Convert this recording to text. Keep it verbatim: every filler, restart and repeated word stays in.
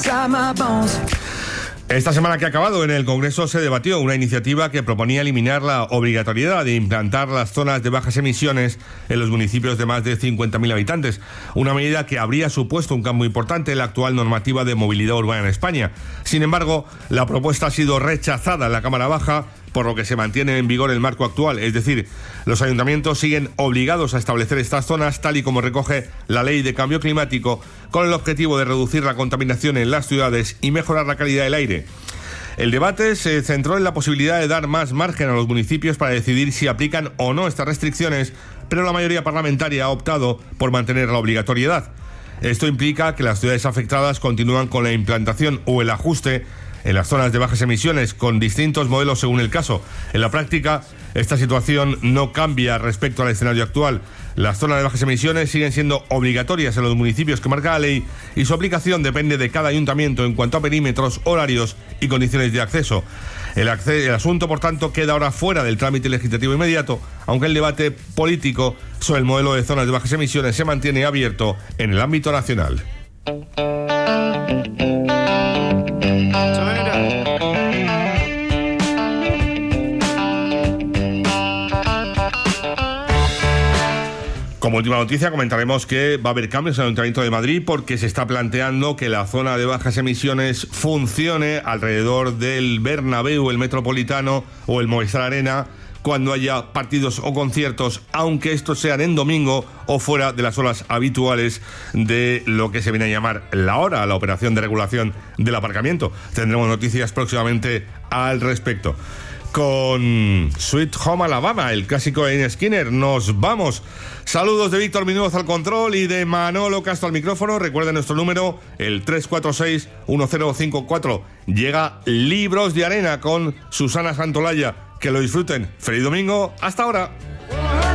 inside my bones. Esta semana que ha acabado, en el Congreso se debatió una iniciativa que proponía eliminar la obligatoriedad de implantar las zonas de bajas emisiones en los municipios de más de cincuenta mil habitantes, una medida que habría supuesto un cambio importante en la actual normativa de movilidad urbana en España. Sin embargo, la propuesta ha sido rechazada en la Cámara Baja, por lo que se mantiene en vigor el marco actual, es decir, los ayuntamientos siguen obligados a establecer estas zonas tal y como recoge la Ley de Cambio Climático, con el objetivo de reducir la contaminación en las ciudades y mejorar la calidad del aire. El debate se centró en la posibilidad de dar más margen a los municipios para decidir si aplican o no estas restricciones, pero la mayoría parlamentaria ha optado por mantener la obligatoriedad. Esto implica que las ciudades afectadas continúan con la implantación o el ajuste en las zonas de bajas emisiones, con distintos modelos según el caso. En la práctica, esta situación no cambia respecto al escenario actual. Las zonas de bajas emisiones siguen siendo obligatorias en los municipios que marca la ley y su aplicación depende de cada ayuntamiento en cuanto a perímetros, horarios y condiciones de acceso. El, acce- el asunto, por tanto, queda ahora fuera del trámite legislativo inmediato, aunque el debate político sobre el modelo de zonas de bajas emisiones se mantiene abierto en el ámbito nacional. Como última noticia comentaremos que va a haber cambios en el Ayuntamiento de Madrid porque se está planteando que la zona de bajas emisiones funcione alrededor del Bernabéu, el Metropolitano o el Movistar Arena cuando haya partidos o conciertos, aunque estos sean en domingo o fuera de las horas habituales de lo que se viene a llamar la hora, la operación de regulación del aparcamiento. Tendremos noticias próximamente al respecto. Con Sweet Home Alabama, el clásico de Skinner, nos vamos. Saludos de Víctor Minuoz al control y de Manolo Castro al micrófono. Recuerden nuestro número, el tres cuatro seis uno cero cinco cuatro. Llega Libros de Arena con Susana Santolaya. Que lo disfruten. Feliz domingo. Hasta ahora.